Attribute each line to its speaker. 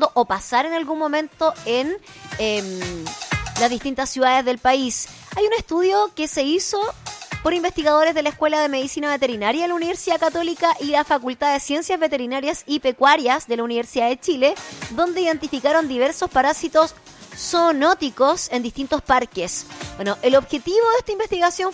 Speaker 1: pasando o pasar en algún momento en las distintas ciudades del país. Hay un estudio que se hizo por investigadores de la Escuela de Medicina Veterinaria de la Universidad Católica y la Facultad de Ciencias Veterinarias y Pecuarias de la Universidad de Chile, donde identificaron diversos parásitos zoonóticos en distintos parques. Bueno, el objetivo de esta investigación